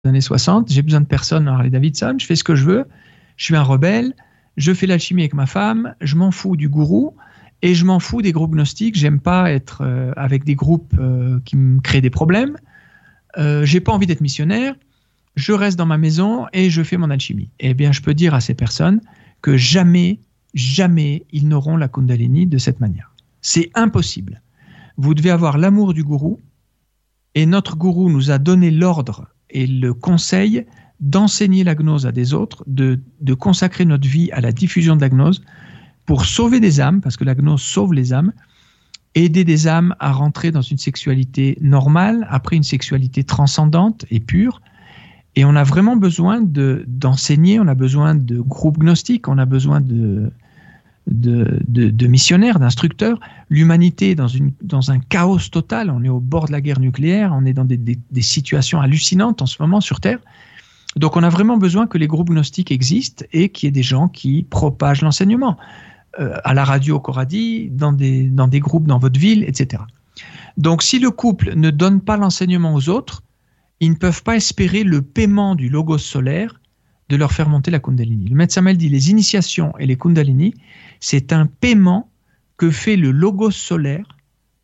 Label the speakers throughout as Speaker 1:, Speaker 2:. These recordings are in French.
Speaker 1: années 60, j'ai besoin de personne, Harley Davidson, je fais ce que je veux, je suis un rebelle, je fais l'alchimie avec ma femme, je m'en fous du gourou et je m'en fous des groupes gnostiques, j'aime pas être avec des groupes qui me créent des problèmes, j'ai pas envie d'être missionnaire, je reste dans ma maison et je fais mon alchimie. Eh bien, je peux dire à ces personnes que jamais ils n'auront la Kundalini de cette manière. C'est impossible. Vous devez avoir l'amour du gourou et notre gourou nous a donné l'ordre et le conseil d'enseigner la gnose à des autres, de consacrer notre vie à la diffusion de la gnose pour sauver des âmes, parce que la gnose sauve les âmes, aider des âmes à rentrer dans une sexualité normale, après une sexualité transcendante et pure. Et on a vraiment besoin d'enseigner, on a besoin de groupes gnostiques, on a besoin de missionnaires, d'instructeurs. L'humanité est dans un chaos total, on est au bord de la guerre nucléaire, on est dans des situations hallucinantes en ce moment sur Terre. Donc on a vraiment besoin que les groupes gnostiques existent et qu'il y ait des gens qui propagent l'enseignement. À la radio Coradi, dans des groupes dans votre ville, etc. Donc si le couple ne donne pas l'enseignement aux autres, ils ne peuvent pas espérer le paiement du logos solaire de leur faire monter la Kundalini. Le Maître Samael dit les initiations et les Kundalini, c'est un paiement que fait le logos solaire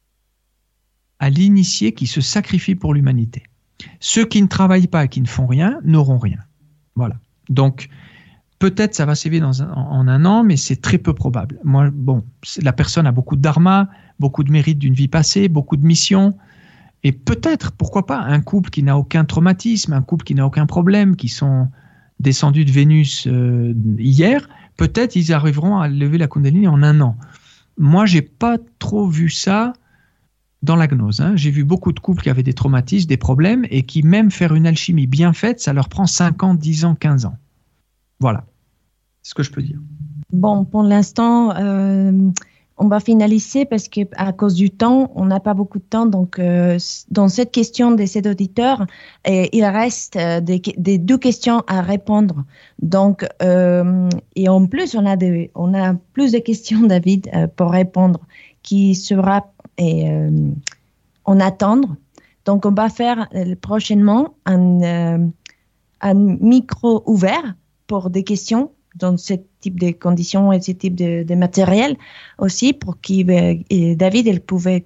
Speaker 1: à l'initié qui se sacrifie pour l'humanité. Ceux qui ne travaillent pas et qui ne font rien n'auront rien. Voilà. Donc, peut-être ça va s'éveiller en un an, mais c'est très peu probable. Moi, la personne a beaucoup de dharma, beaucoup de mérites d'une vie passée, beaucoup de missions, et peut-être, pourquoi pas, un couple qui n'a aucun traumatisme, un couple qui n'a aucun problème, qui sont descendus de Vénus hier, peut-être ils arriveront à lever la Kundalini en un an. Moi, j'ai pas trop vu ça dans la gnose. J'ai vu beaucoup de couples qui avaient des traumatismes, des problèmes, et qui même faire une alchimie bien faite, ça leur prend 5 ans, 10 ans, 15 ans. Voilà, c'est ce que je peux dire.
Speaker 2: Bon, pour l'instant, on va finaliser parce qu'à cause du temps, on n'a pas beaucoup de temps. Donc, dans cette question de cet auditeur, il reste des 2 questions à répondre. Donc, et en plus, on a plus de questions, David, pour répondre, qui sera en attendre. Donc, on va faire prochainement un micro ouvert pour des questions dans ce type de conditions et ce type de matériel aussi, pour que David elle pouvait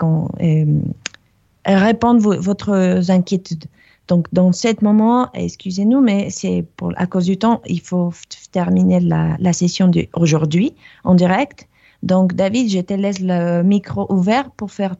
Speaker 2: répondre votre inquiétude. Donc, dans ce moment, excusez-nous, mais c'est à cause du temps, il faut terminer la session d'aujourd'hui en direct. Donc, David, je te laisse le micro ouvert pour faire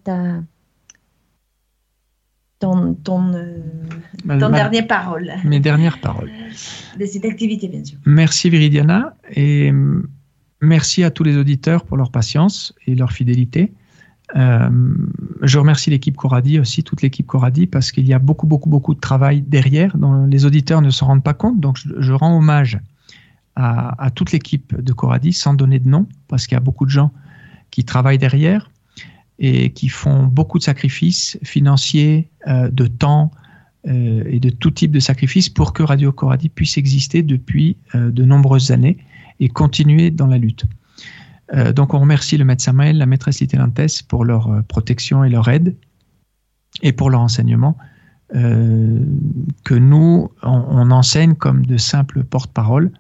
Speaker 2: ton dernière parole.
Speaker 1: Mes dernières paroles.
Speaker 2: De cette activité, bien sûr.
Speaker 1: Merci Viridiana, et merci à tous les auditeurs pour leur patience et leur fidélité. Je remercie l'équipe Coradi aussi, toute l'équipe Coradi, parce qu'il y a beaucoup de travail derrière dont les auditeurs ne se rendent pas compte. Donc je rends hommage à toute l'équipe de Coradi sans donner de nom, parce qu'il y a beaucoup de gens qui travaillent derrière et qui font beaucoup de sacrifices financiers, de temps et de tout type de sacrifices pour que Radio Coradi puisse exister depuis de nombreuses années et continuer dans la lutte. Donc on remercie le Maître Samael, la Maîtresse Litelantes pour leur protection et leur aide et pour leur enseignement que nous, on enseigne comme de simples porte-paroles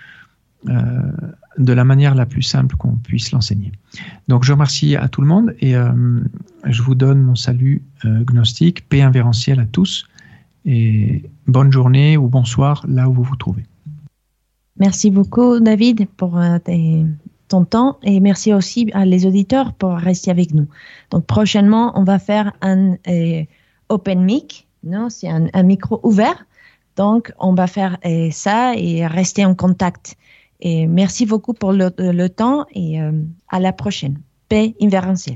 Speaker 1: de la manière la plus simple qu'on puisse l'enseigner. Donc je remercie à tout le monde et je vous donne mon salut gnostique, paix invérencielle à tous et bonne journée ou bonsoir là où vous vous trouvez.
Speaker 2: Merci beaucoup David pour ton temps et merci aussi à les auditeurs pour rester avec nous. Donc prochainement on va faire un open mic, non, c'est un micro ouvert, donc on va faire ça et rester en contact. Et merci beaucoup pour le temps et à la prochaine. Paix invérencielle.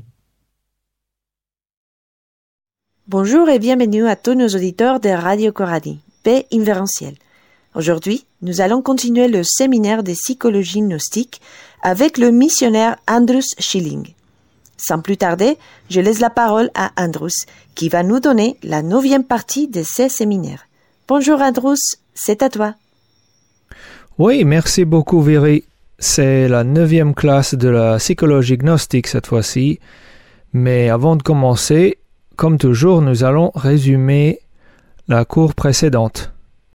Speaker 3: Bonjour et bienvenue à tous nos auditeurs de Radio Coradi, Paix invérencielle. Aujourd'hui, nous allons continuer le séminaire de psychologie gnostique avec le missionnaire Andrus Schilling. Sans plus tarder, je laisse la parole à Andrus, qui va nous donner la 9e partie de ce séminaire. Bonjour Andrus, c'est à toi.
Speaker 4: Oui, merci beaucoup Viri. C'est la 9e classe de la psychologie gnostique cette fois-ci. Mais avant de commencer, comme toujours, nous allons résumer la cour précédente.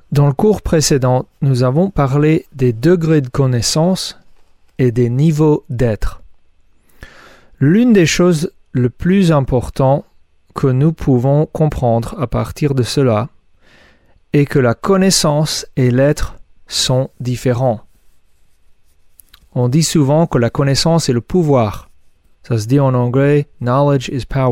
Speaker 4: Dans le cours précédent, nous avons parlé des degrés de connaissance et des niveaux d'être. L'une des choses les plus importantes que nous pouvons comprendre à partir de cela est que la connaissance et l'être sont différents. On dit souvent que la connaissance est le pouvoir. Ça se dit en anglais « knowledge is power ».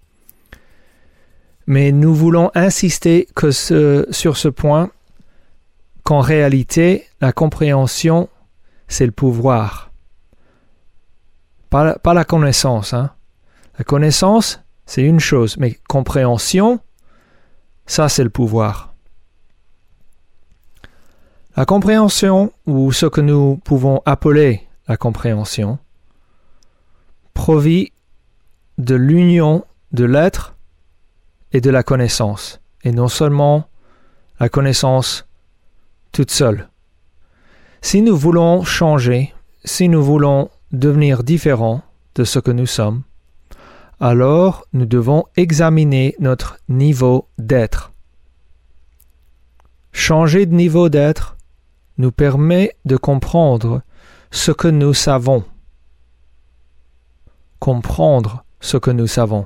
Speaker 4: Mais nous voulons insister sur ce point qu'en réalité, la compréhension, c'est le pouvoir. Pas la connaissance. La connaissance, c'est une chose, mais compréhension, ça c'est le pouvoir. La compréhension, ou ce que nous pouvons appeler la compréhension, provient de l'union de l'être et de la connaissance, et non seulement la connaissance toute seule. Si nous voulons changer, si nous voulons devenir différents de ce que nous sommes, alors nous devons examiner notre niveau d'être. Changer de niveau d'être nous permet de comprendre ce que nous savons. Comprendre ce que nous savons.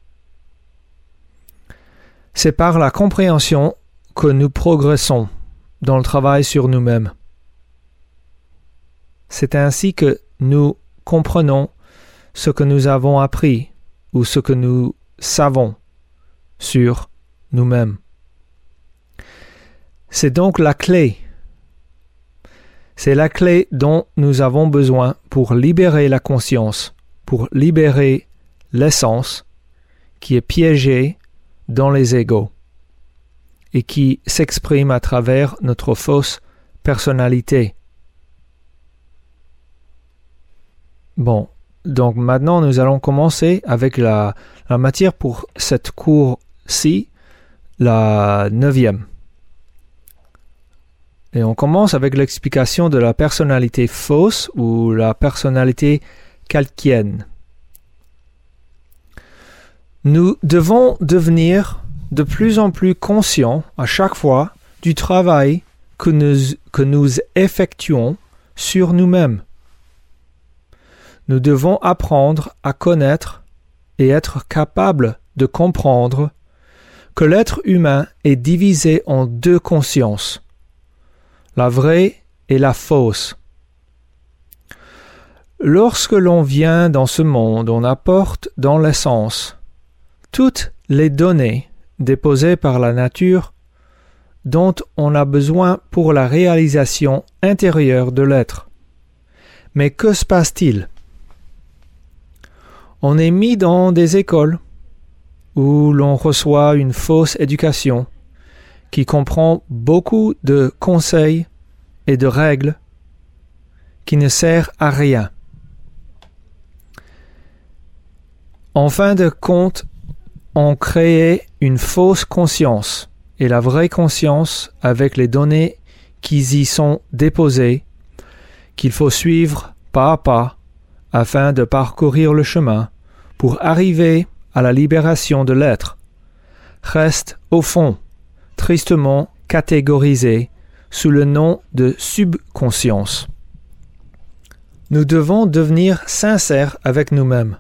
Speaker 4: C'est par la compréhension que nous progressons dans le travail sur nous-mêmes. C'est ainsi que nous comprenons ce que nous avons appris ou ce que nous savons sur nous-mêmes. C'est donc la clé. C'est la clé dont nous avons besoin pour libérer la conscience, pour libérer l'essence qui est piégée dans les égos et qui s'exprime à travers notre fausse personnalité. Bon, donc maintenant nous allons commencer avec la matière pour cette cours-ci, la 9e. Et on commence avec l'explication de la personnalité fausse ou la personnalité kalkienne. Nous devons devenir de plus en plus conscients à chaque fois du travail que nous effectuons sur nous-mêmes. Nous devons apprendre à connaître et être capables de comprendre que l'être humain est divisé en deux consciences, la vraie et la fausse. Lorsque l'on vient dans ce monde, on apporte dans l'essence toutes les données déposées par la nature dont on a besoin pour la réalisation intérieure de l'être. Mais que se passe-t-il? On est mis dans des écoles où l'on reçoit une fausse éducation qui comprend beaucoup de conseils et de règles qui ne servent à rien. En fin de compte, on crée une fausse conscience et la vraie conscience avec les données qui y sont déposées, qu'il faut suivre pas à pas afin de parcourir le chemin pour arriver à la libération de l'être, reste au fond tristement catégorisée sous le nom de subconscience. Nous devons devenir sincères avec nous-mêmes.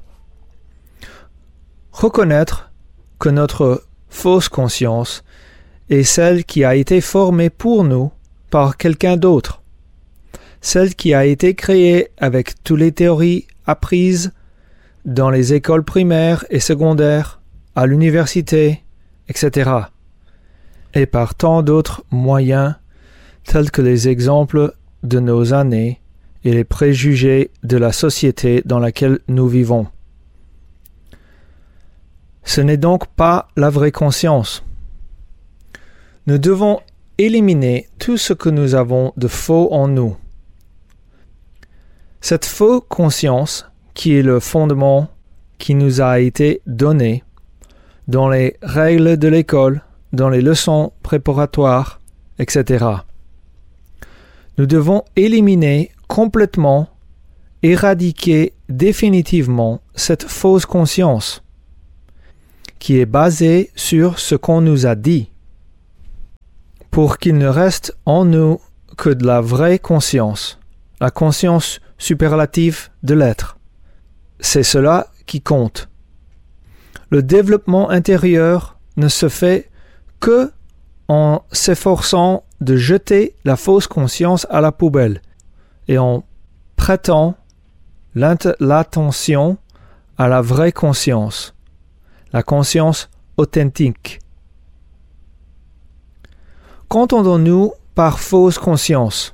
Speaker 4: Reconnaître que notre fausse conscience est celle qui a été formée pour nous par quelqu'un d'autre, celle qui a été créée avec toutes les théories apprises dans les écoles primaires et secondaires, à l'université, etc., et par tant d'autres moyens tels que les exemples de nos années et les préjugés de la société dans laquelle nous vivons. Ce n'est donc pas la vraie conscience. Nous devons éliminer tout ce que nous avons de faux en nous. Cette fausse conscience, qui est le fondement qui nous a été donné dans les règles de l'école, dans les leçons préparatoires, etc. Nous devons éliminer complètement, éradiquer définitivement cette fausse conscience qui est basée sur ce qu'on nous a dit. pour qu'il ne reste en nous que de la vraie conscience, la conscience superlative de l'être. C'est cela qui compte. Le développement intérieur ne se fait que en s'efforçant de jeter la fausse conscience à la poubelle et en prêtant l'attention à la vraie conscience, la conscience authentique. Qu'entendons-nous par fausse conscience?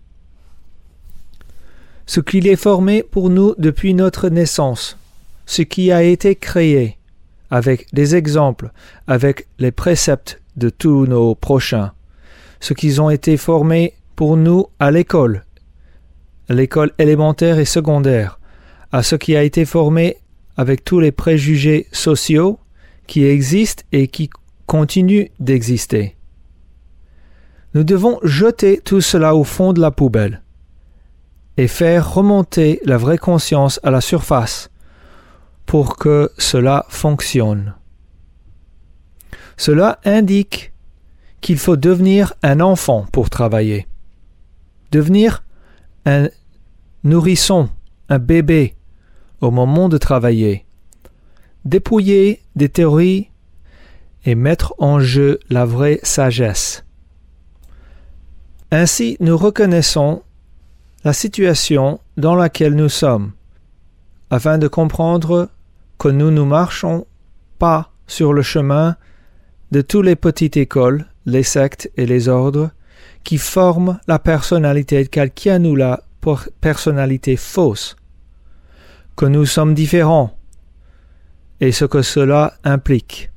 Speaker 4: Ce qu'il est formé pour nous depuis notre naissance, ce qui a été créé, avec des exemples, avec les préceptes de tous nos prochains, ce qu'ils ont été formés pour nous à l'école élémentaire et secondaire, à ce qui a été formé avec tous les préjugés sociaux qui existent et qui continuent d'exister. Nous devons jeter tout cela au fond de la poubelle et faire remonter la vraie conscience à la surface pour que cela fonctionne. Cela indique qu'il faut devenir un enfant pour travailler, devenir un nourrisson, un bébé au moment de travailler, dépouiller des théories et mettre en jeu la vraie sagesse. Ainsi, nous reconnaissons la situation dans laquelle nous sommes, afin de comprendre que nous ne marchons pas sur le chemin de toutes les petites écoles, les sectes et les ordres qui forment la personnalité de quelqu'un ou la personnalité fausse, que nous sommes différents et ce que cela implique.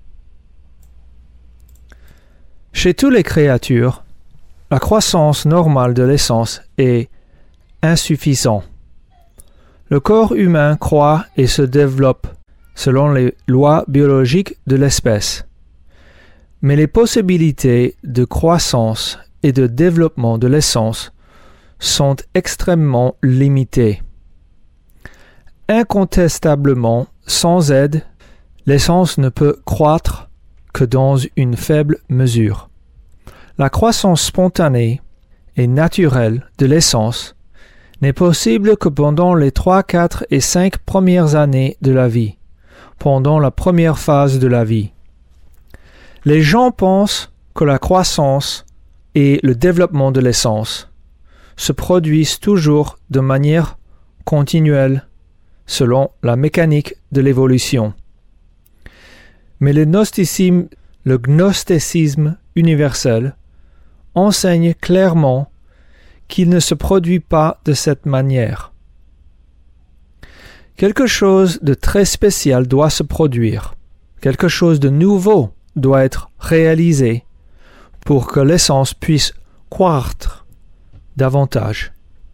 Speaker 4: Chez toutes les créatures, la croissance normale de l'essence est insuffisante. Le corps humain croît et se développe selon les lois biologiques de l'espèce. Mais les possibilités de croissance et de développement de l'essence sont extrêmement limitées. Incontestablement, sans aide, l'essence ne peut croître que dans une faible mesure. La croissance spontanée et naturelle de l'essence n'est possible que pendant les 3, 4 et 5 premières années de la vie, pendant la première phase de la vie. Les gens pensent que la croissance et le développement de l'essence se produisent toujours de manière continuelle selon la mécanique de l'évolution. Mais le gnosticisme universel enseigne clairement qu'il ne se produit pas de cette manière. Quelque chose de très spécial doit se produire, quelque chose de nouveau doit être réalisé pour que l'essence puisse croître davantage.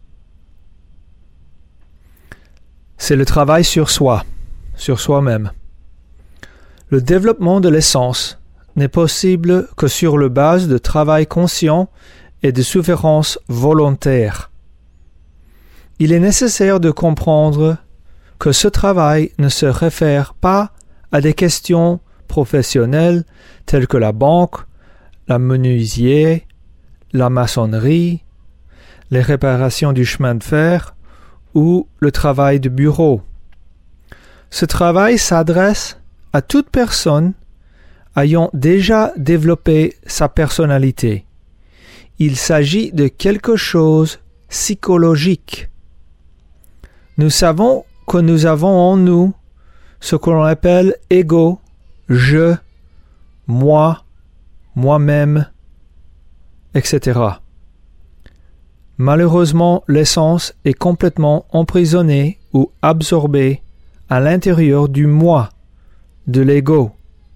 Speaker 4: C'est le travail sur soi, sur soi-même. Le développement de l'essence n'est possible que sur la base de travail conscient et de souffrance volontaire. Il est nécessaire de comprendre que ce travail ne se réfère pas à des questions professionnelles telles que la banque, la menuisier, la maçonnerie, les réparations du chemin de fer ou le travail de bureau. Ce travail s'adresse à toute personne ayant déjà développé sa personnalité. Il s'agit de quelque chose psychologique. Nous savons que nous avons en nous ce que l'on appelle ego, je, moi, moi-même, etc. Malheureusement, l'essence est complètement emprisonnée ou absorbée à l'intérieur du moi, de l'ego.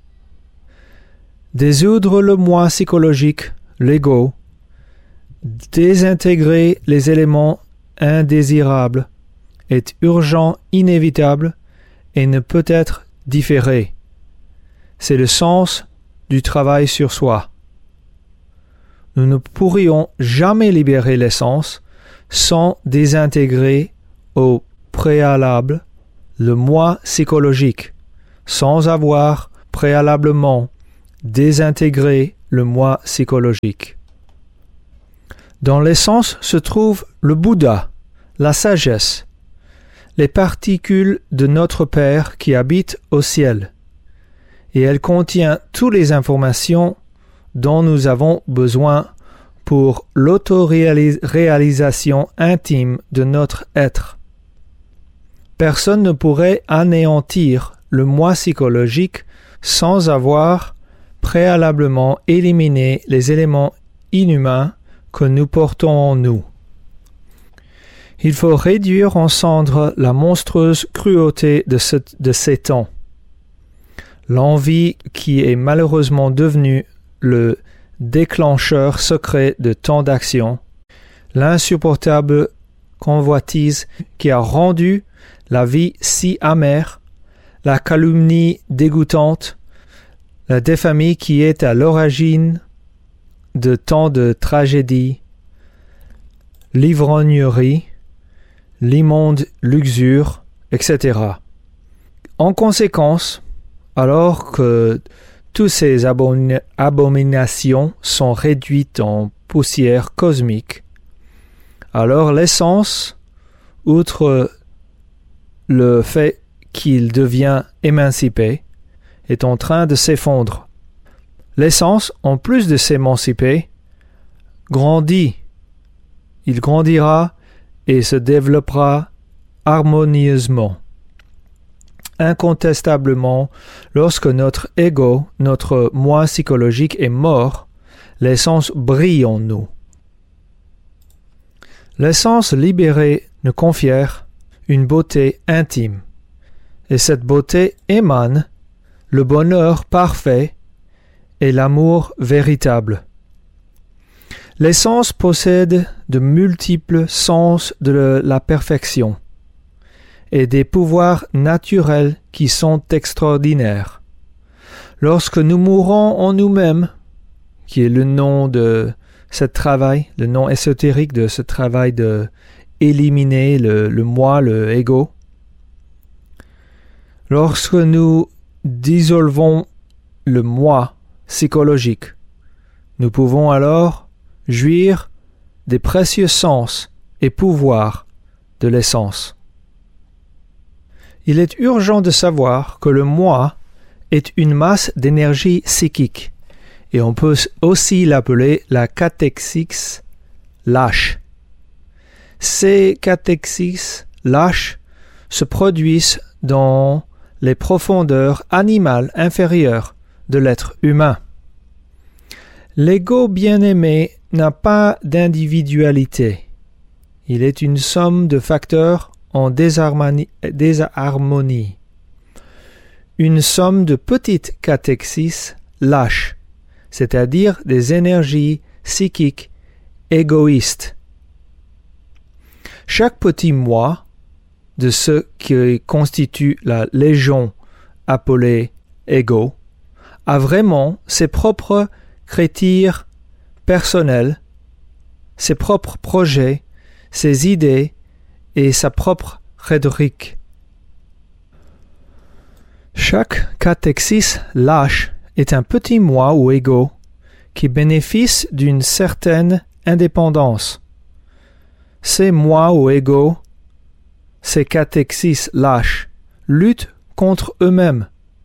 Speaker 4: Désoudre le moi psychologique, l'ego, désintégrer les éléments indésirables est urgent, inévitable et ne peut être différé. C'est le sens du travail sur soi. Nous ne pourrions jamais libérer l'essence sans désintégrer au préalable le moi psychologique, sans avoir préalablement désintégré le moi psychologique. Dans l'essence se trouve le Bouddha, la sagesse, les particules de notre Père qui habitent au ciel, et elle contient toutes les informations dont nous avons besoin pour l'autoréalisation intime de notre être. Personne ne pourrait anéantir le moi psychologique sans avoir préalablement éliminé les éléments inhumains que nous portons en nous. Il faut réduire en cendres la monstrueuse cruauté de ces temps. L'envie qui est malheureusement devenue le déclencheur secret de tant d'actions, l'insupportable convoitise qui a rendu la vie si amère, la calomnie dégoûtante, la défamie qui est à l'origine de tant de tragédies, l'ivrognerie, l'immonde luxure, etc. En conséquence, alors que toutes ces abominations sont réduites en poussière cosmique, alors l'essence, outre le fait qu'il devient émancipé, est en train de s'effondrer. L'essence, en plus de s'émanciper, grandit. Il grandira et se développera harmonieusement. Incontestablement, lorsque notre ego, notre moi psychologique est mort, l'essence brille en nous. L'essence libérée nous confère une beauté intime, et cette beauté émane le bonheur parfait et l'amour véritable. L'essence possède de multiples sens de la perfection et des pouvoirs naturels qui sont extraordinaires. Lorsque nous mourons en nous-mêmes, qui est le nom de ce travail, le nom ésotérique de ce travail de éliminer le moi, le ego, lorsque nous dissolvons le moi psychologique, nous pouvons alors jouir des précieux sens et pouvoirs de l'essence. Il est urgent de savoir que le moi est une masse d'énergie psychique et on peut aussi l'appeler la cathexis lâche. Ces cathexis lâches se produisent dans les profondeurs animales inférieures de l'être humain. L'ego bien-aimé n'a pas d'individualité. Il est une somme de facteurs en désharmonie. Une somme de petites cathexis lâches, c'est-à-dire des énergies psychiques égoïstes. Chaque petit moi de ce qui constitue la légion appelée ego a vraiment ses propres critères personnels, ses propres projets, ses idées et sa propre rhétorique. Chaque cathexis lâche est un petit moi ou ego qui bénéficie d'une certaine indépendance. Ces moi ou ego, ces cathexis lâches, luttent contre eux-mêmes.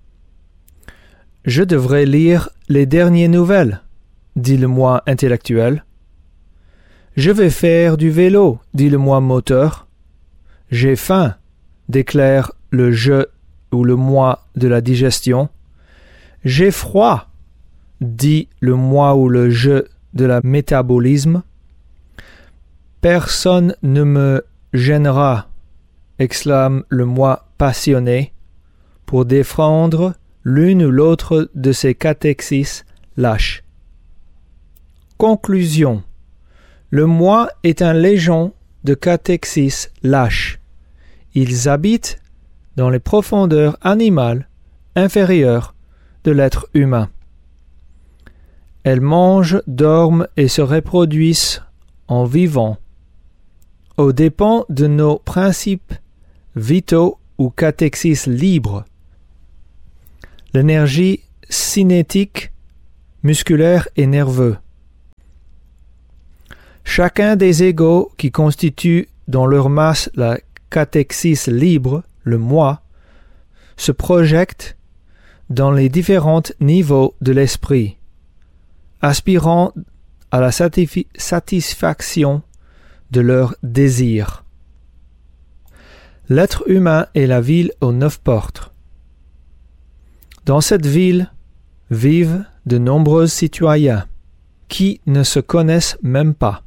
Speaker 4: Je devrais lire les dernières nouvelles, dit le moi intellectuel. Je vais faire du vélo, dit le moi moteur. J'ai faim, déclare le je ou le moi de la digestion. J'ai froid, dit le moi ou le je de la métabolisme. Personne ne me gênera, exclame le moi passionné, pour défendre l'une ou l'autre de ces cathexis lâches. Conclusion. Le moi est un légion de cathexis lâches. Ils habitent dans les profondeurs animales inférieures de l'être humain. Elles mangent, dorment et se reproduisent en vivant, aux dépens de nos principes vitaux ou cathexis libres. L'énergie cinétique, musculaire et nerveuse. Chacun des égos qui constituent dans leur masse la catexis libre, le moi, se projette dans les différents niveaux de l'esprit, aspirant à la satisfaction de leurs désirs. L'être humain est la ville aux 9 portes. Dans cette ville vivent de nombreux citoyens qui ne se connaissent même pas.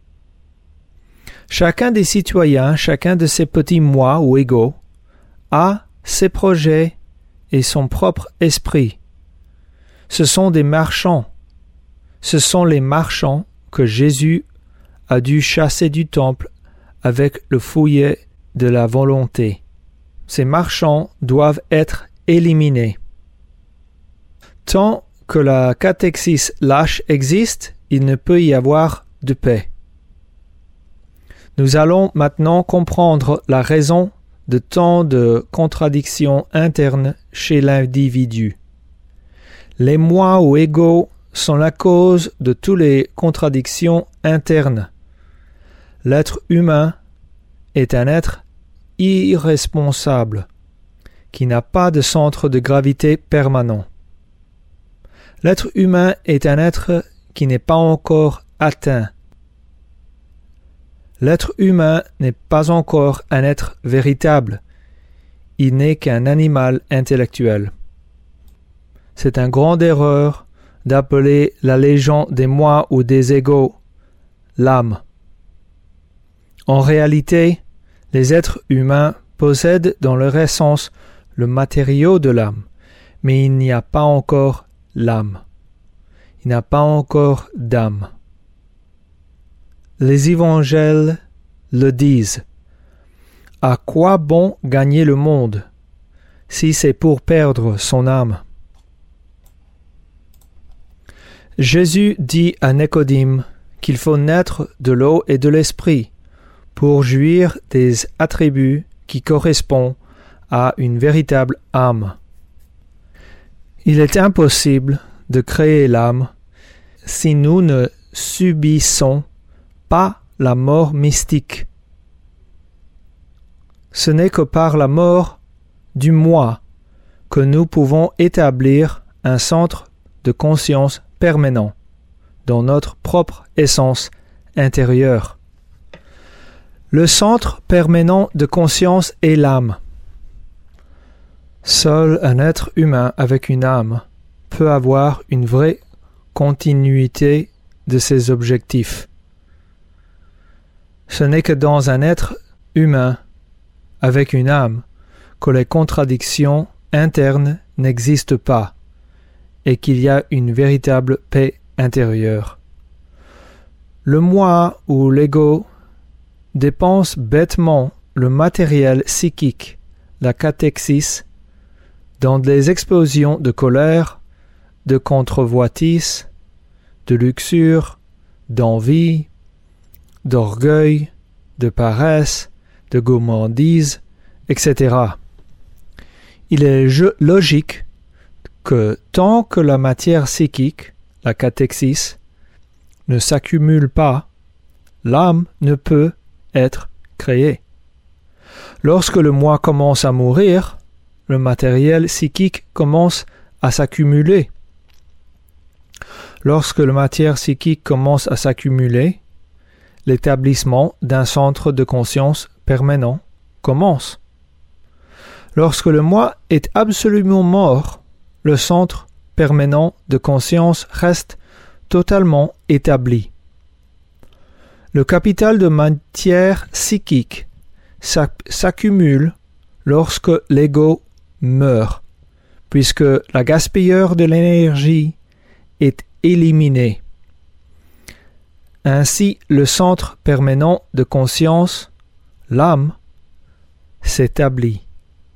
Speaker 4: Chacun des citoyens, chacun de ces petits moi ou égos, a ses projets et son propre esprit. Ce sont des marchands. Ce sont les marchands que Jésus a dû chasser du temple avec le fouet de la volonté. Ces marchands doivent être éliminés. Tant que la catexis lâche existe, il ne peut y avoir de paix. Nous allons maintenant comprendre la raison de tant de contradictions internes chez l'individu. Les moi ou égos sont la cause de toutes les contradictions internes. L'être humain est un être irresponsable qui n'a pas de centre de gravité permanent. L'être humain est un être qui n'est pas encore atteint. L'être humain n'est pas encore un être véritable. Il n'est qu'un animal intellectuel. C'est une grande erreur d'appeler la légion des moi ou des égos l'âme. En réalité, les êtres humains possèdent dans leur essence le matériau de l'âme, mais il n'y a pas encore l'âme. Il n'y a pas encore d'âme. Les évangiles le disent. À quoi bon gagner le monde si c'est pour perdre son âme? Jésus dit à Nicodème qu'il faut naître de l'eau et de l'esprit pour jouir des attributs qui correspondent à une véritable âme. Il est impossible de créer l'âme si nous ne subissons pas la mort mystique. Ce n'est que par la mort du moi que nous pouvons établir un centre de conscience permanent dans notre propre essence intérieure. Le centre permanent de conscience est l'âme. Seul un être humain avec une âme peut avoir une vraie continuité de ses objectifs. Ce n'est que dans un être humain avec une âme que les contradictions internes n'existent pas et qu'il y a une véritable paix intérieure. Le moi ou l'ego dépense bêtement le matériel psychique, la catexis, dans des explosions de colère, de controverse, de luxure, d'envie, d'orgueil, de paresse, de gourmandise, etc. Il est logique que tant que la matière psychique, la catexis, ne s'accumule pas, l'âme ne peut être créée. Lorsque le moi commence à mourir, le matériel psychique commence à s'accumuler. Lorsque la matière psychique commence à s'accumuler, l'établissement d'un centre de conscience permanent commence. Lorsque le moi est absolument mort, le centre permanent de conscience reste totalement établi. Le capital de matière psychique s'accumule lorsque l'ego meurt, puisque la gaspilleur de l'énergie est éliminé. Ainsi, le centre permanent de conscience, l'âme, s'établit.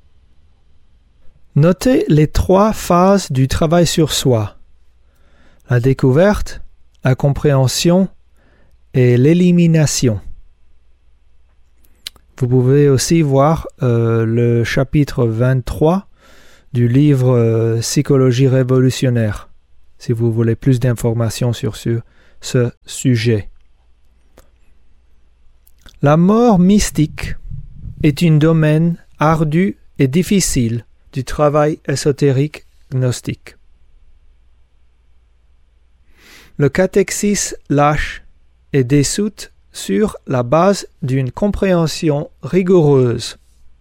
Speaker 4: Notez les 3 phases du travail sur soi: la découverte, la compréhension et l'élimination. Vous pouvez aussi voir le chapitre 23 du livre Psychologie révolutionnaire, si vous voulez plus d'informations sur ce sujet. La mort mystique est un domaine ardu et difficile du travail ésotérique gnostique. Le catéchisme lâche est dissoute sur la base d'une compréhension rigoureuse.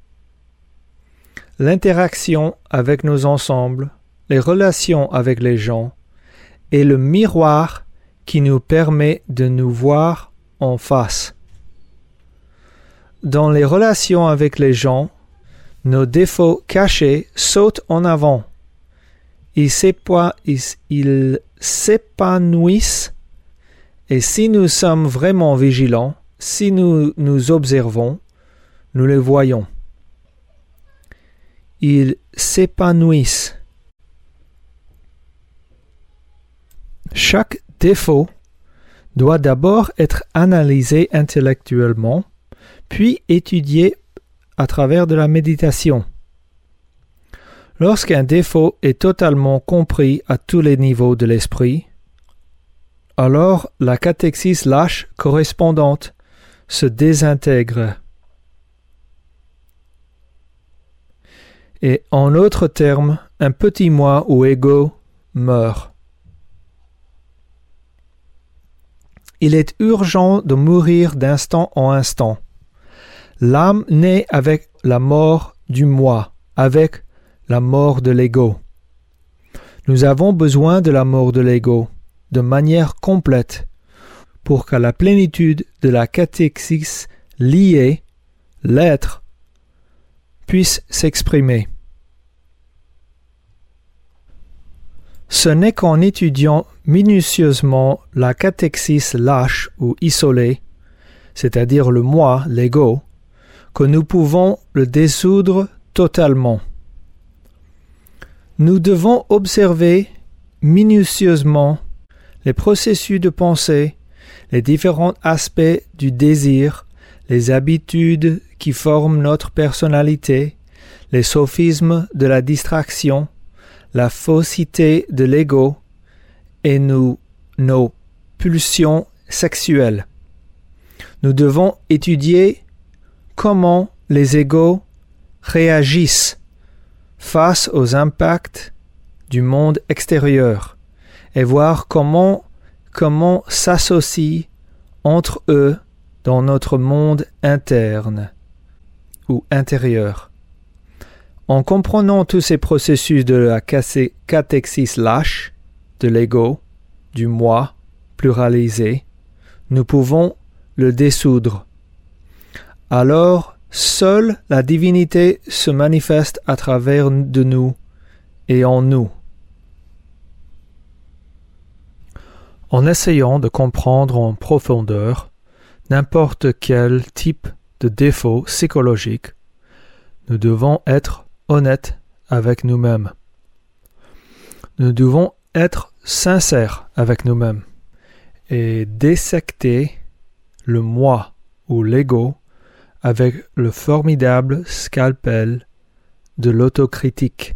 Speaker 4: L'interaction avec nos ensembles, les relations avec les gens, est le miroir qui nous permet de nous voir en face. Dans les relations avec les gens, nos défauts cachés sautent en avant. Ils s'épanouissent et si nous sommes vraiment vigilants, si nous nous observons, nous les voyons. Ils s'épanouissent. Chaque défaut doit d'abord être analysé intellectuellement, puis étudié à travers de la méditation. Lorsqu'un défaut est totalement compris à tous les niveaux de l'esprit, alors la catéchèse lâche correspondante se désintègre. Et en d'autres termes, un petit moi ou ego meurt. Il est urgent de mourir d'instant en instant. L'âme naît avec la mort du moi, avec la mort de l'ego. Nous avons besoin de la mort de l'ego, de manière complète, pour qu'à la plénitude de la catéchèse liée, l'être puisse s'exprimer. Ce n'est qu'en étudiant minutieusement la catéchèse lâche ou isolée, c'est-à-dire le moi, l'ego, que nous pouvons le dissoudre totalement. Nous devons observer minutieusement les processus de pensée, les différents aspects du désir, les habitudes qui forment notre personnalité, les sophismes de la distraction, la fausseté de l'ego et nos pulsions sexuelles. Nous devons étudier comment les égos réagissent face aux impacts du monde extérieur et voir comment s'associent entre eux dans notre monde interne ou intérieur. En comprenant tous ces processus de la catéchèse lâche, de l'ego, du moi pluralisé, nous pouvons le dissoudre. Alors, seule la divinité se manifeste à travers de nous et en nous. En essayant de comprendre en profondeur n'importe quel type de défaut psychologique, nous devons être honnêtes avec nous-mêmes. Nous devons être sincères avec nous-mêmes et dissecter le moi ou l'ego avec le formidable scalpel de l'autocritique.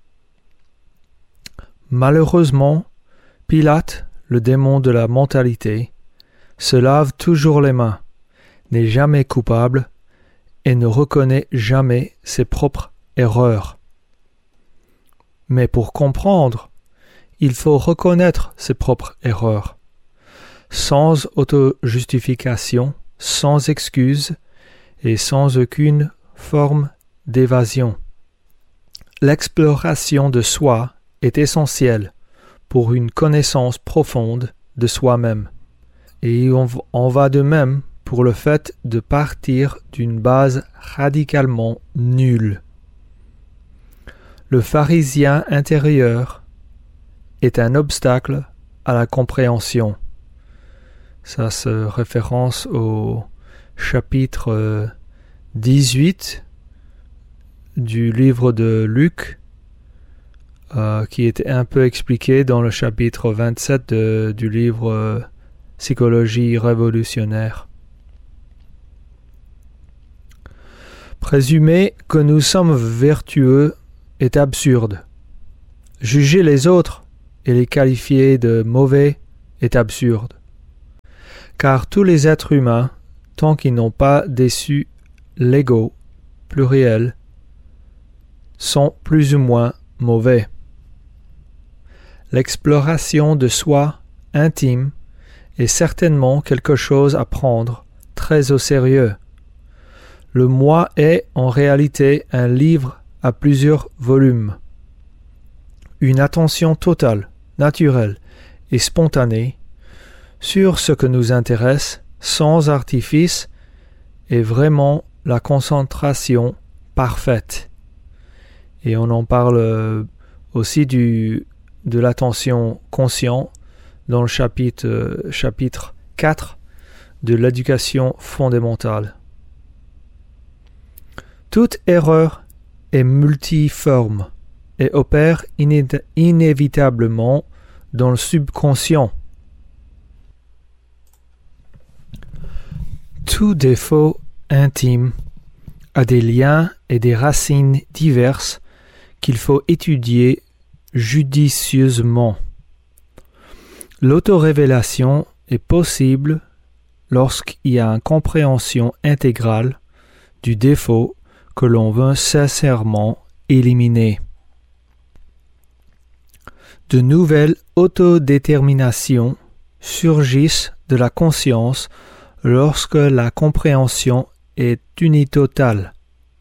Speaker 4: Malheureusement, Pilate, le démon de la mentalité, se lave toujours les mains, n'est jamais coupable et ne reconnaît jamais ses propres erreurs. Mais pour comprendre, il faut reconnaître ses propres erreurs, sans auto-justification, sans excuse et sans aucune forme d'évasion. L'exploration de soi est essentielle pour une connaissance profonde de soi-même. Et on va de même pour le fait de partir d'une base radicalement nulle. Le pharisien intérieur est un obstacle à la compréhension. Ça se référence au chapitre 18 du livre de Luc, qui était un peu expliqué dans le chapitre 27 du livre Psychologie révolutionnaire. Présumer que nous sommes vertueux est absurde. Juger les autres et les qualifier de mauvais est absurde. Car tous les êtres humains tant qu'ils n'ont pas déçu l'ego, pluriel, sont plus ou moins mauvais. L'exploration de soi intime est certainement quelque chose à prendre très au sérieux. Le moi est en réalité un livre à plusieurs volumes. Une attention totale, naturelle et spontanée sur ce que nous intéresse, sans artifice, est vraiment la concentration parfaite. Et on en parle aussi de l'attention consciente dans le chapitre 4 de l'éducation fondamentale. Toute erreur est multiforme et opère inévitablement dans le subconscient. Tout défaut intime a des liens et des racines diverses qu'il faut étudier judicieusement. L'autorévélation est possible lorsqu'il y a une compréhension intégrale du défaut que l'on veut sincèrement éliminer. De nouvelles autodéterminations surgissent de la conscience lorsque la compréhension est unitotale.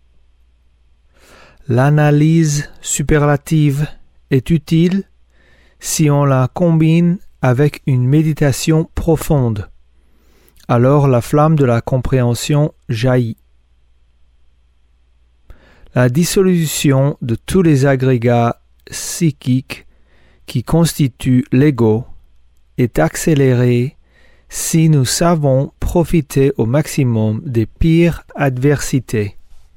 Speaker 4: L'analyse superlative est utile si on la combine avec une méditation profonde. Alors la flamme de la compréhension jaillit. La dissolution de tous les agrégats psychiques qui constituent l'ego est accélérée si nous savons profiter au maximum des pires adversités.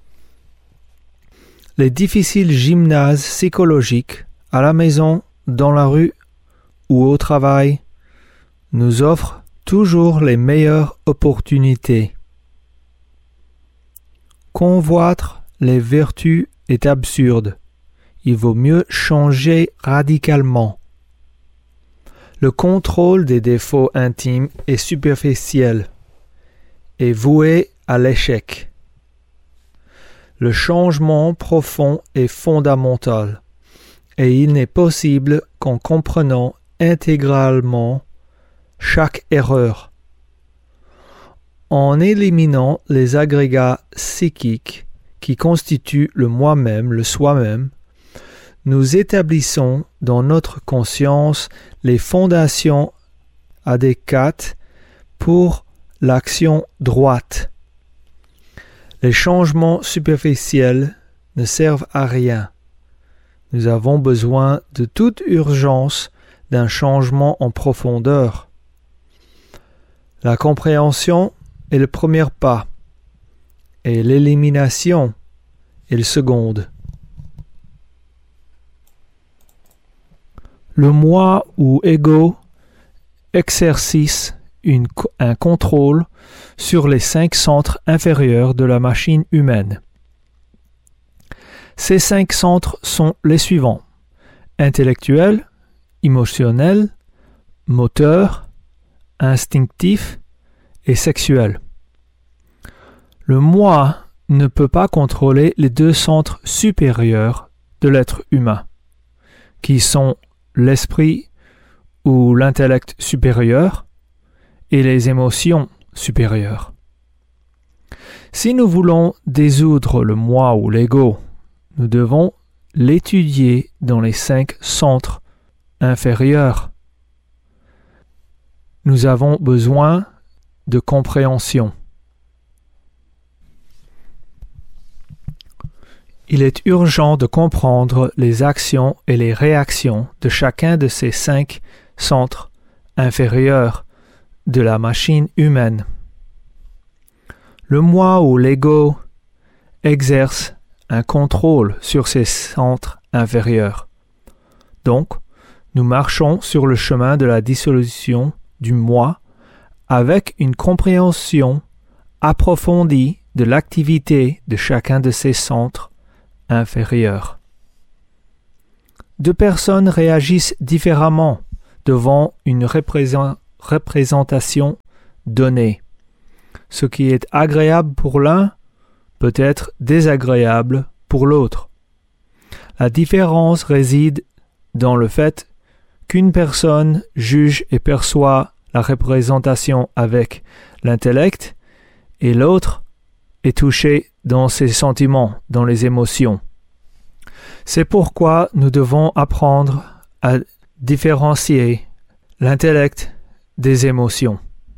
Speaker 4: Les difficiles gymnases psychologiques, à la maison, dans la rue ou au travail, nous offrent toujours les meilleures opportunités. Convoiter les vertus est absurde. Il vaut mieux changer radicalement. Le contrôle des défauts intimes est superficiel et voué à l'échec. Le changement profond est fondamental et il n'est possible qu'en comprenant intégralement chaque erreur. En éliminant les agrégats psychiques qui constituent le moi-même, le soi-même, nous établissons dans notre conscience les fondations adéquates pour l'action droite. Les changements superficiels ne servent à rien. Nous avons besoin de toute urgence d'un changement en profondeur. La compréhension est le premier pas et l'élimination est le second. Le moi ou ego exerce un contrôle sur les 5 centres inférieurs de la machine humaine. Ces 5 centres sont les suivants: intellectuel, émotionnel, moteur, instinctif et sexuel. Le moi ne peut pas contrôler les 2 centres supérieurs de l'être humain, qui sont l'esprit ou l'intellect supérieur et les émotions supérieures. Si nous voulons désoudre le moi ou l'ego, nous devons l'étudier dans les 5 centres inférieurs. Nous avons besoin de compréhension. Il est urgent de comprendre les actions et les réactions de chacun de ces 5 centres inférieurs de la machine humaine. Le moi ou l'ego exerce un contrôle sur ces centres inférieurs. Donc, nous marchons sur le chemin de la dissolution du moi avec une compréhension approfondie de l'activité de chacun de ces centres inférieurs. 2 personnes réagissent différemment devant une représentation donnée. Ce qui est agréable pour l'un peut être désagréable pour l'autre. La différence réside dans le fait qu'une personne juge et perçoit la représentation avec l'intellect et l'autre est touché dans ses sentiments, dans les émotions. C'est pourquoi nous devons apprendre à différencier l'intellect des émotions.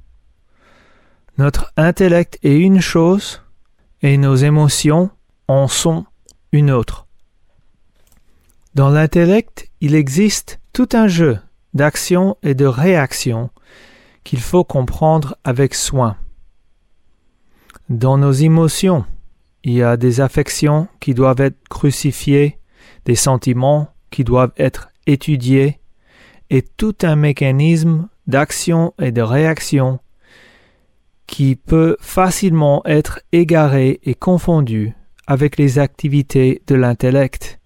Speaker 4: Notre intellect est une chose et nos émotions en sont une autre. Dans l'intellect, il existe tout un jeu d'action et de réaction qu'il faut comprendre avec soin. Dans nos émotions, il y a des affections qui doivent être crucifiées, des sentiments qui doivent être étudiés, et tout un mécanisme d'action et de réaction qui peut facilement être égaré et confondu avec les activités de l'intellect.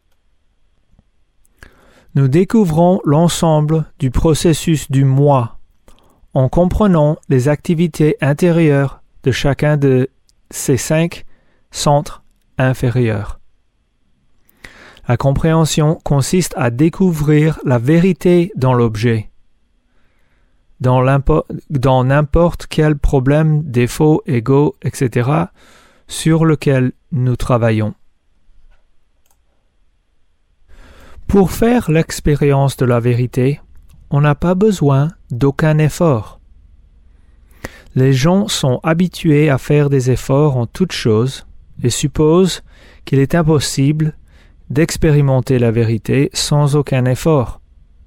Speaker 4: Nous découvrons l'ensemble du processus du moi en comprenant les activités intérieures de chacun de ces 5 centres inférieurs. La compréhension consiste à découvrir la vérité dans l'objet, dans n'importe quel problème, défaut, ego, etc., sur lequel nous travaillons. Pour faire l'expérience de la vérité, on n'a pas besoin d'aucun effort. Les gens sont habitués à faire des efforts en toutes choses et supposent qu'il est impossible d'expérimenter la vérité sans aucun effort.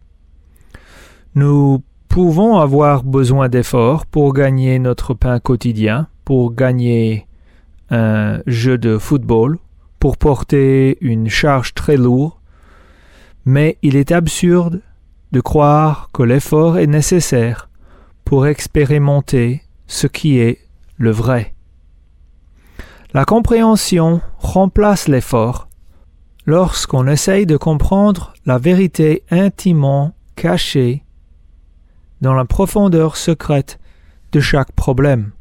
Speaker 4: Nous pouvons avoir besoin d'efforts pour gagner notre pain quotidien, pour gagner un jeu de football, pour porter une charge très lourde, mais il est absurde de croire que l'effort est nécessaire pour expérimenter ce qui est le vrai. La compréhension remplace l'effort lorsqu'on essaye de comprendre la vérité intimement cachée dans la profondeur secrète de chaque problème.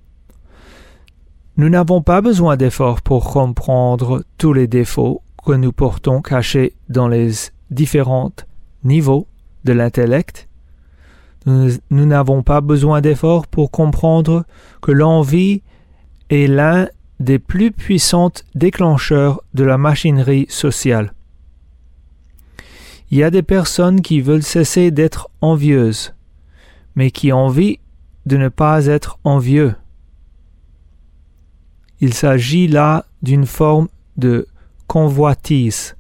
Speaker 4: Nous n'avons pas besoin d'efforts pour comprendre tous les défauts que nous portons cachés dans les différents niveaux de l'intellect. Nous n'avons pas besoin d'efforts pour comprendre que l'envie est l'un des plus puissants déclencheurs de la machinerie sociale. Il y a des personnes qui veulent cesser d'être envieuses, mais qui envient de ne pas être envieux. Il s'agit là d'une forme de convoitise.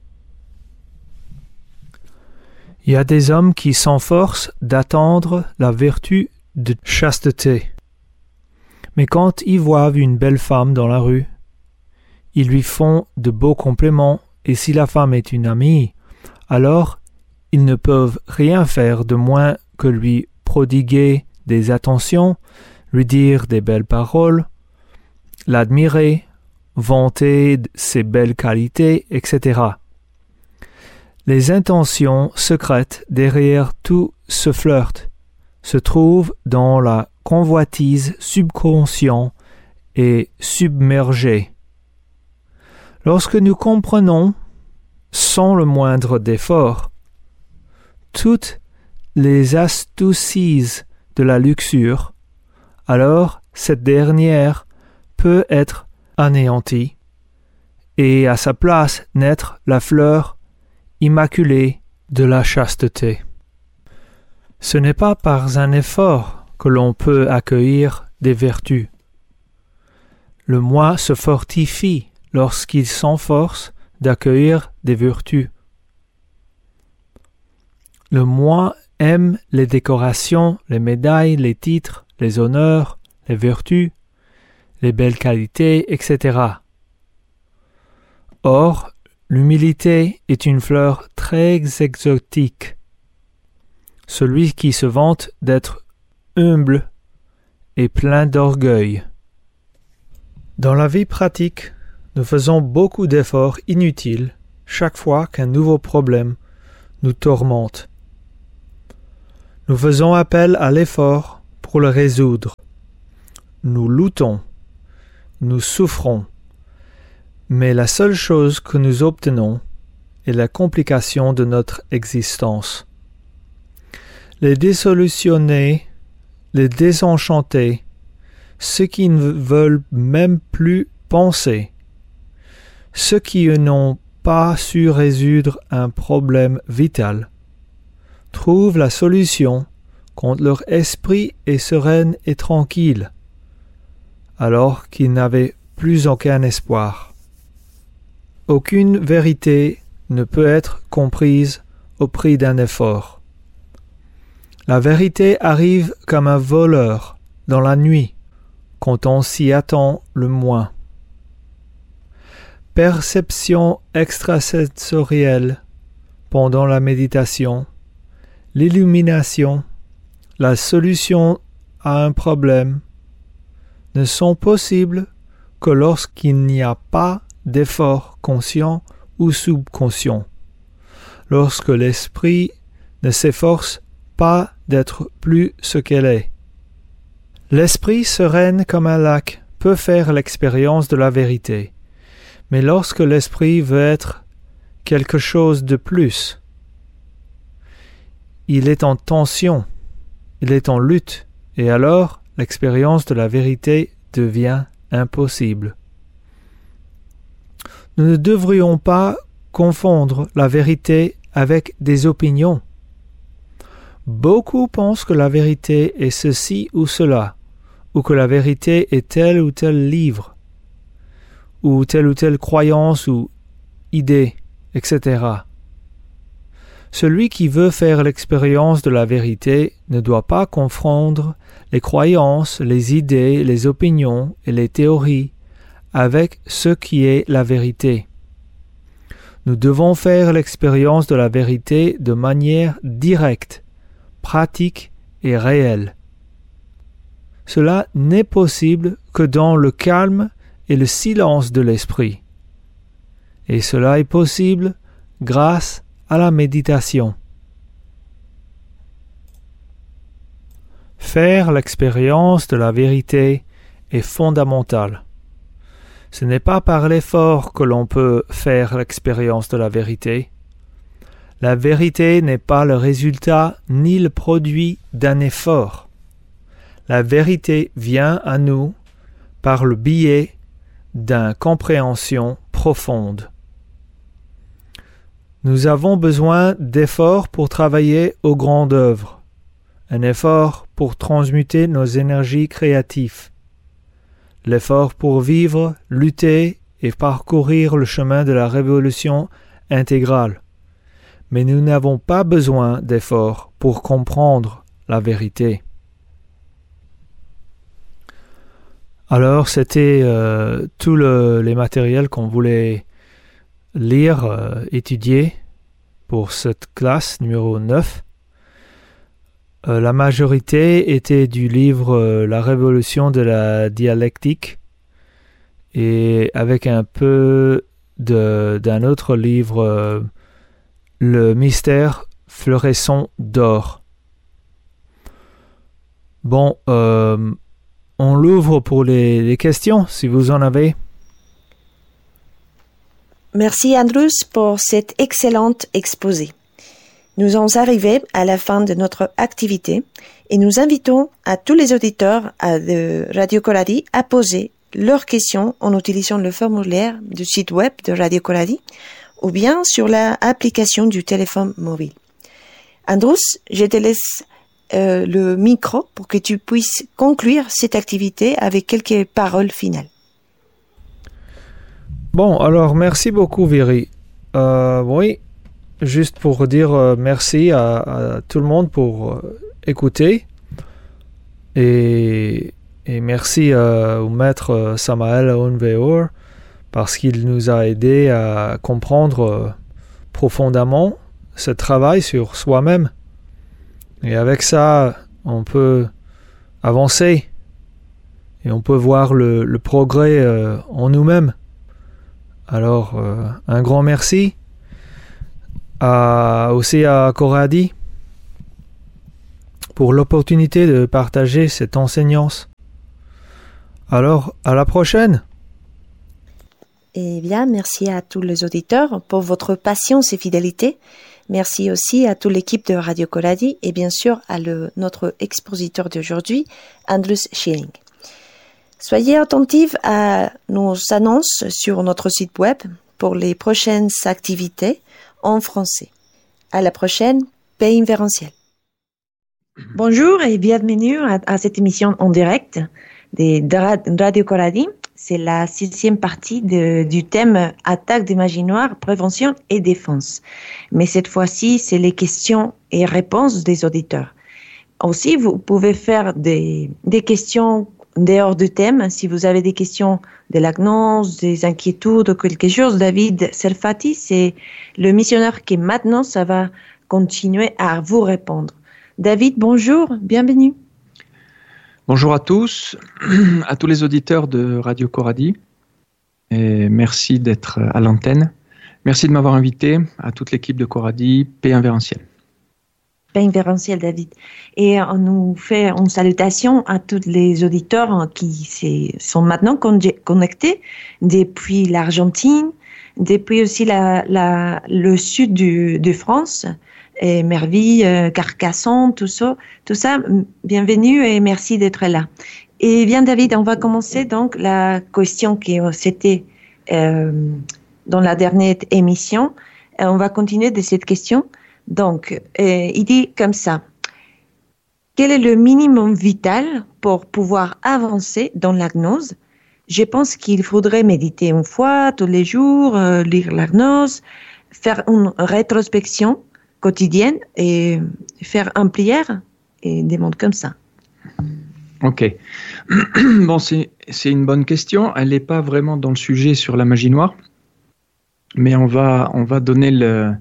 Speaker 4: Il y a des hommes qui s'efforcent d'attendre la vertu de chasteté. Mais quand ils voient une belle femme dans la rue, ils lui font de beaux compliments, et si la femme est une amie, alors ils ne peuvent rien faire de moins que lui prodiguer des attentions, lui dire des belles paroles, l'admirer, vanter ses belles qualités, etc. Les intentions secrètes derrière tout ce flirt se trouvent dans la convoitise subconsciente et submergée. Lorsque nous comprenons, sans le moindre effort, toutes les astuces de la luxure, alors cette dernière peut être anéantie et à sa place naître la fleur immaculée de la chasteté. Ce n'est pas par un effort que l'on peut accueillir des vertus. Le moi se fortifie lorsqu'il s'efforce d'accueillir des vertus. Le moi aime les décorations, les médailles, les titres, les honneurs, les vertus, les belles qualités, etc. Or, l'humilité est une fleur très exotique. Celui qui se vante d'être humble et plein d'orgueil. Dans la vie pratique, nous faisons beaucoup d'efforts inutiles chaque fois qu'un nouveau problème nous tourmente. Nous faisons appel à l'effort pour le résoudre. nous luttons, nous souffrons, mais la seule chose que nous obtenons est la complication de notre existence. Les désolutionnés, les désenchantés, ceux qui ne veulent même plus penser, ceux qui n'ont pas su résoudre un problème vital, trouvent la solution quand leur esprit est serein et tranquille, alors qu'ils n'avaient plus aucun espoir. Aucune vérité ne peut être comprise au prix d'un effort. La vérité arrive comme un voleur dans la nuit, quand on s'y attend le moins. Perception extrasensorielle pendant la méditation, l'illumination, la solution à un problème ne sont possibles que lorsqu'il n'y a pas d'effort conscient ou subconscient, lorsque l'esprit ne s'efforce pas d'être plus ce qu'elle est. L'esprit serein comme un lac peut faire l'expérience de la vérité, mais lorsque l'esprit veut être quelque chose de plus, il est en tension, il est en lutte, et alors l'expérience de la vérité devient impossible. Nous ne devrions pas confondre la vérité avec des opinions. Beaucoup pensent que la vérité est ceci ou cela, ou que la vérité est tel ou tel livre, ou telle croyance ou idée, etc. Celui qui veut faire l'expérience de la vérité ne doit pas confondre les croyances, les idées, les opinions et les théories avec ce qui est la vérité. Nous devons faire l'expérience de la vérité de manière directe, pratique et réelle. Cela n'est possible que dans le calme et le silence de l'esprit. Et cela est possible grâce à la méditation. Faire l'expérience de la vérité est fondamental. Ce n'est pas par l'effort que l'on peut faire l'expérience de la vérité. La vérité n'est pas le résultat ni le produit d'un effort. La vérité vient à nous par le biais d'une compréhension profonde. Nous avons besoin d'efforts pour travailler aux grandes œuvres, un effort pour transmuter nos énergies créatives, l'effort pour vivre, lutter et parcourir le chemin de la révolution intégrale. Mais nous n'avons pas besoin d'efforts pour comprendre la vérité. Alors, c'était tous les matériels qu'on voulait lire, étudier pour cette classe numéro 9. La majorité était du livre La révolution de la dialectique et avec un peu d'un autre livre, Le mystère fluorescent d'or. Bon, on l'ouvre pour les questions, si vous en avez.
Speaker 3: Merci Andrus pour cet excellent exposé. Nous sommes arrivés à la fin de notre activité et nous invitons à tous les auditeurs de Radio Coradi à poser leurs questions en utilisant le formulaire du site web de Radio Coradi ou bien sur l'application du téléphone mobile. Andrus, je te laisse le micro pour que tu puisses conclure cette activité avec quelques paroles finales.
Speaker 4: Bon, alors merci beaucoup Viri. Oui, juste pour dire merci à tout le monde pour écouter et merci au maître Samael Onveor parce qu'il nous a aidé à comprendre profondément ce travail sur soi-même. Et avec ça, on peut avancer et on peut voir le progrès en nous-mêmes. Alors, un grand merci aussi à Coradi pour l'opportunité de partager cette enseignance. Alors, à la prochaine.
Speaker 3: Eh bien, merci à tous les auditeurs pour votre patience et fidélité. Merci aussi à toute l'équipe de Radio Coradi et bien sûr à notre expositeur d'aujourd'hui, Andrus Schilling. Soyez attentifs à nos annonces sur notre site web pour les prochaines activités en français. À la prochaine, paix invérentielle.
Speaker 2: Bonjour et bienvenue à cette émission en direct de Radio Coradi. C'est la 6e partie du thème attaque des magies noires, prévention et défense. Mais cette fois-ci, c'est les questions et réponses des auditeurs. Aussi, vous pouvez faire des questions dehors du thème. Si vous avez des questions de la gnose, des inquiétudes ou quelque chose, David Serfati, c'est le missionnaire qui maintenant, ça va continuer à vous répondre. David, bonjour, bienvenue.
Speaker 1: Bonjour à tous, à tous les auditeurs de Radio Coradi, et merci d'être à l'antenne. Merci de m'avoir invité, à toute l'équipe de Coradi, paix invérentielle.
Speaker 2: Paix invérentielle, David. Et on nous fait une salutation à tous les auditeurs qui sont maintenant connectés depuis l'Argentine, depuis aussi le sud de France, et Merville, Carcassonne, tout ça, bienvenue et merci d'être là. Et bien David, on va commencer donc la question qui c'était dans la dernière émission. On va continuer de cette question. Donc, il dit comme ça. Quel est le minimum vital pour pouvoir avancer dans la gnose? Je pense qu'il faudrait méditer une fois tous les jours, lire la gnose, faire une rétrospection quotidienne et faire une prière et des mondes comme ça.
Speaker 1: Ok. Bon, c'est une bonne question. Elle n'est pas vraiment dans le sujet sur la magie noire, mais on va donner la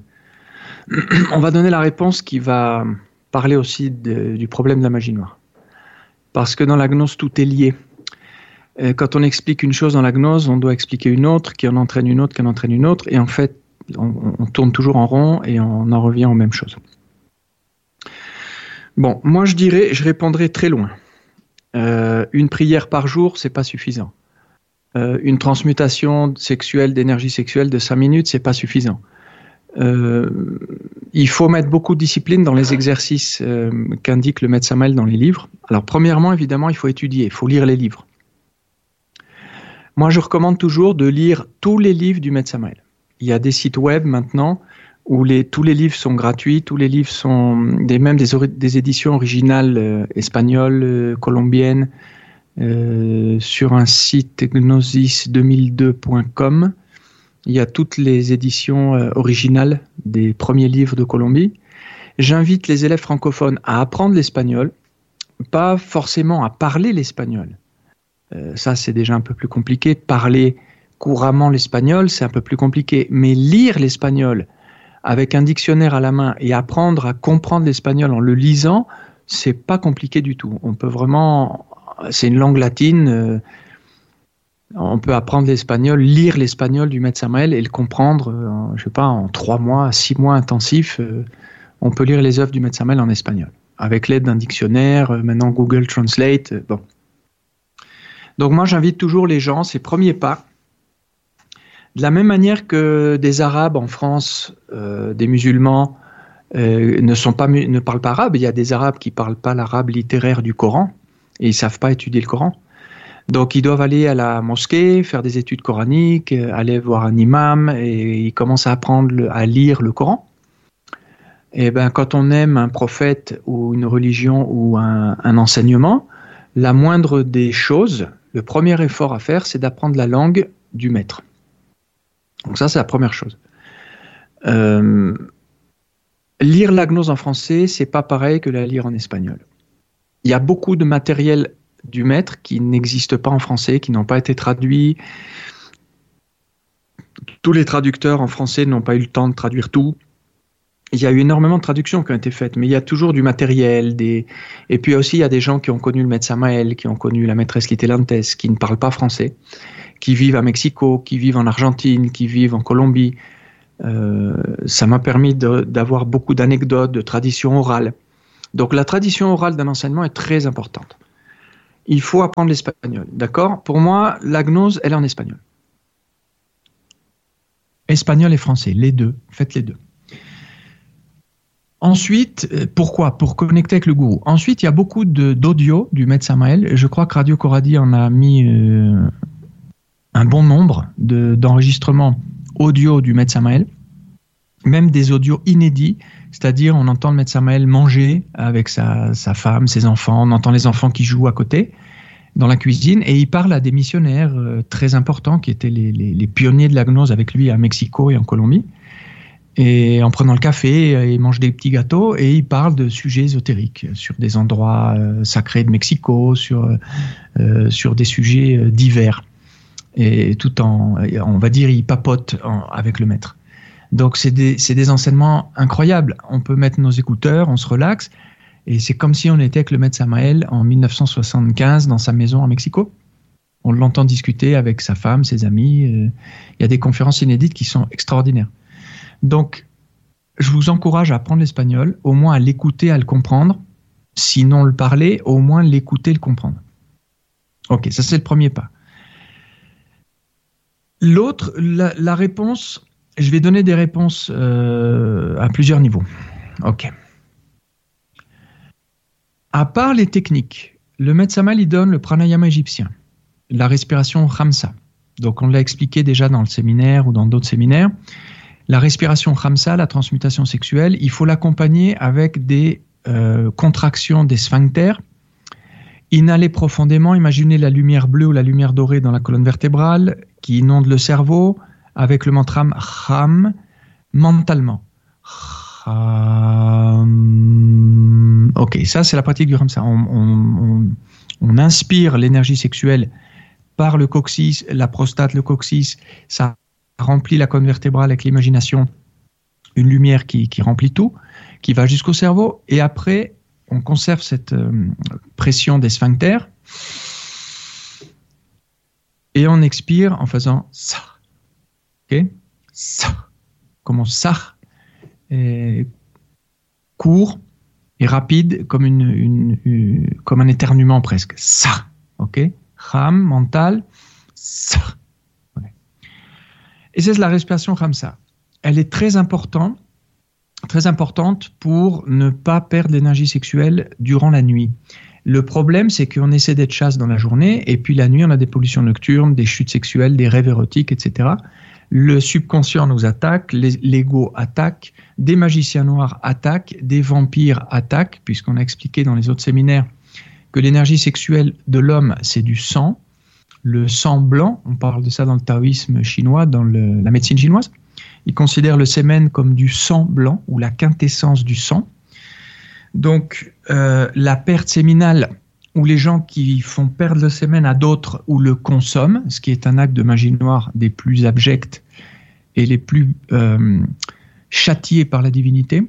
Speaker 1: réponse qui va parler aussi du problème de la magie noire. Parce que dans la gnose, tout est lié. Quand on explique une chose dans la gnose, on doit expliquer une autre, qui en entraîne une autre, qui en entraîne une autre, et en fait, on tourne toujours en rond et on en revient aux mêmes choses. Bon, moi je répondrai très loin. Une prière par jour, c'est pas suffisant. Une transmutation sexuelle, d'énergie sexuelle de 5 minutes, c'est pas suffisant. Il faut mettre beaucoup de discipline dans les exercices qu'indique le Maître Samael dans les livres. Alors premièrement, évidemment, il faut étudier, il faut lire les livres. Moi, je recommande toujours de lire tous les livres du Maître Samael. Il y a des sites web maintenant où tous les livres sont gratuits, tous les livres sont même des éditions originales espagnoles, colombiennes, sur un site gnosis2002.com. Il y a toutes les éditions originales des premiers livres de Colombie. J'invite les élèves francophones à apprendre l'espagnol, pas forcément à parler l'espagnol. Ça, c'est déjà un peu plus compliqué. Parler couramment l'espagnol, c'est un peu plus compliqué. Mais lire l'espagnol avec un dictionnaire à la main et apprendre à comprendre l'espagnol en le lisant, c'est pas compliqué du tout. On peut vraiment... C'est une langue latine. On peut apprendre l'espagnol, lire l'espagnol du Maître Samael et le comprendre, je sais pas, en 3 mois, 6 mois intensifs. On peut lire les œuvres du Maître Samael en espagnol, avec l'aide d'un dictionnaire, maintenant Google Translate. Bon. Donc moi, j'invite toujours les gens, ces premiers pas, de la même manière que des Arabes en France, des musulmans ne parlent pas arabe. Il y a des Arabes qui ne parlent pas l'arabe littéraire du Coran et ils ne savent pas étudier le Coran. Donc ils doivent aller à la mosquée, faire des études coraniques, aller voir un imam et ils commencent à apprendre à lire le Coran. Et ben, quand on aime un prophète ou une religion ou un enseignement, la moindre des choses, le premier effort à faire, c'est d'apprendre la langue du maître. Donc ça, c'est la première chose. Lire la gnose en français, c'est pas pareil que la lire en espagnol. Il y a beaucoup de matériel du maître qui n'existe pas en français, qui n'ont pas été traduits. Tous les traducteurs en français n'ont pas eu le temps de traduire tout. Il y a eu énormément de traductions qui ont été faites, mais il y a toujours du matériel. Et puis aussi, il y a des gens qui ont connu le Maître Samael, qui ont connu la maîtresse Litelantes, qui ne parlent pas français, qui vivent à Mexico, qui vivent en Argentine, qui vivent en Colombie. Ça m'a permis d'avoir beaucoup d'anecdotes, de traditions orales. Donc la tradition orale d'un enseignement est très importante. il faut apprendre l'espagnol. D'accord? Pour moi, la gnose, elle est en espagnol. Espagnol et français, les deux. Faites les deux. Ensuite, pourquoi? Pour connecter avec le gourou. Ensuite, il y a beaucoup d'audio du Maître Samael. Je crois que Radio Coradi en a mis un bon nombre d'enregistrements audio du Maître Samael. Même des audios inédits, c'est-à-dire on entend le Maître Samael manger avec sa femme, ses enfants, on entend les enfants qui jouent à côté dans la cuisine, et il parle à des missionnaires très importants qui étaient les pionniers de la gnose avec lui à Mexico et en Colombie. Et en prenant le café, il mange des petits gâteaux et il parle de sujets ésotériques sur des endroits sacrés de Mexico, sur des sujets divers. Et tout on va dire, il papote avec le maître. Donc c'est des enseignements incroyables. On peut mettre nos écouteurs, on se relaxe, et c'est comme si on était avec le Maître Samael en 1975 dans sa maison à Mexico. On l'entend discuter avec sa femme, ses amis. Il y a des conférences inédites qui sont extraordinaires. Donc, je vous encourage à apprendre l'espagnol, au moins à l'écouter, à le comprendre. Sinon le parler, au moins l'écouter, le comprendre. Ok, ça c'est le premier pas. L'autre, la réponse, je vais donner des réponses à plusieurs niveaux. Ok. À part les techniques, le Maître Samael, il donne le pranayama égyptien, la respiration Khamsa. Donc on l'a expliqué déjà dans le séminaire ou dans d'autres séminaires. La respiration Khamsa, la transmutation sexuelle, il faut l'accompagner avec des contractions des sphincters. Inhaler profondément, imaginez la lumière bleue ou la lumière dorée dans la colonne vertébrale qui inonde le cerveau avec le mantra Kham mentalement. Kham. Ok, ça c'est la pratique du Khamsa. On inspire l'énergie sexuelle par le coccyx, la prostate, le coccyx, ça remplit la colonne vertébrale avec l'imagination, une lumière qui remplit tout, qui va jusqu'au cerveau, et après on conserve cette pression des sphincters et on expire en faisant ça. Ok, ça. Comment ça, court et rapide comme comme un éternuement presque. Ça. Ok, Kham mental. Ça. Et c'est la respiration comme ça. Elle est très importante pour ne pas perdre l'énergie sexuelle durant la nuit. Le problème, c'est qu'on essaie d'être chaste dans la journée, et puis la nuit, on a des pollutions nocturnes, des chutes sexuelles, des rêves érotiques, etc. Le subconscient nous attaque, l'ego attaque, des magiciens noirs attaquent, des vampires attaquent, puisqu'on a expliqué dans les autres séminaires que l'énergie sexuelle de l'homme, c'est du sang. Le sang blanc, on parle de ça dans le taoïsme chinois, dans la médecine chinoise. Ils considèrent le semen comme du sang blanc ou la quintessence du sang. Donc, la perte séminale, ou les gens qui font perdre le semen à d'autres ou le consomment, ce qui est un acte de magie noire des plus abjects et les plus châtiés par la divinité,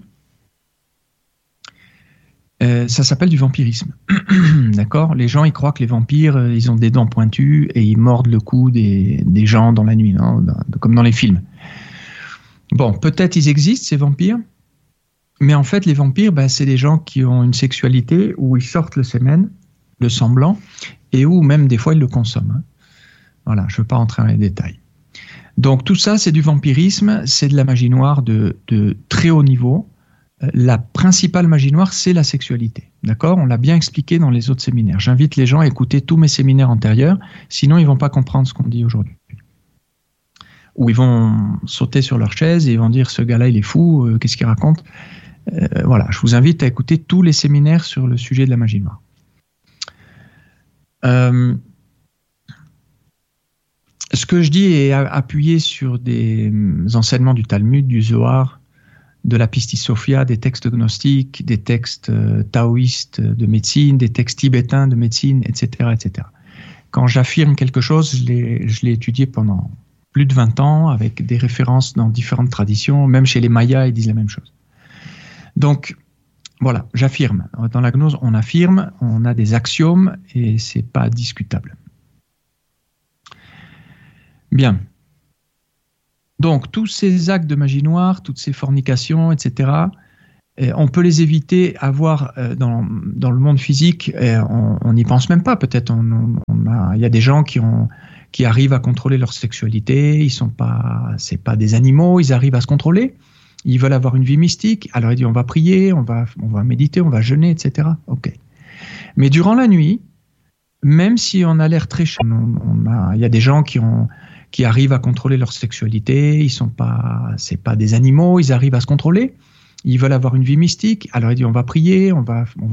Speaker 1: ça s'appelle du vampirisme. D'accord? Les gens, ils croient que les vampires, ils ont des dents pointues et ils mordent le cou des gens dans la nuit, non? Comme dans les films. Bon, peut-être ils existent, ces vampires, mais en fait, les vampires, c'est des gens qui ont une sexualité où ils sortent le semen, le sang blanc, et où même des fois, ils le consomment. Voilà, je ne veux pas rentrer dans les détails. Donc tout ça, c'est du vampirisme, c'est de la magie noire de très haut niveau. La principale magie noire, c'est la sexualité. D'accord? On l'a bien expliqué dans les autres séminaires. J'invite les gens à écouter tous mes séminaires antérieurs, sinon ils ne vont pas comprendre ce qu'on dit aujourd'hui. Ou ils vont sauter sur leur chaise et ils vont dire « ce gars-là, il est fou, qu'est-ce qu'il raconte ?» Voilà, je vous invite à écouter tous les séminaires sur le sujet de la magie noire. Ce que je dis est appuyé sur des enseignements du Talmud, du Zohar, de la Pistis Sophia, des textes gnostiques, des textes taoïstes de médecine, des textes tibétains de médecine, etc. etc. Quand j'affirme quelque chose, je l'ai étudié pendant plus de 20 ans, avec des références dans différentes traditions, même chez les Mayas, ils disent la même chose. Donc, voilà, j'affirme. Dans la gnose, on affirme, on a des axiomes, et c'est pas discutable. Bien. Donc, tous ces actes de magie noire, toutes ces fornications, etc., On peut les éviter à voir dans le monde physique, on n'y pense même pas. Peut-être il y a des gens qui arrivent à contrôler leur sexualité, c'est pas des animaux, ils arrivent à se contrôler, ils veulent avoir une vie mystique, alors il dit on va prier, on va méditer, on va jeûner, etc. Ok. Mais durant la nuit, même si on a l'air très chaud, il y a des gens qui arrivent à contrôler leur sexualité, c'est pas des animaux, ils arrivent à se contrôler, ils veulent avoir une vie mystique, alors il dit on va prier, on va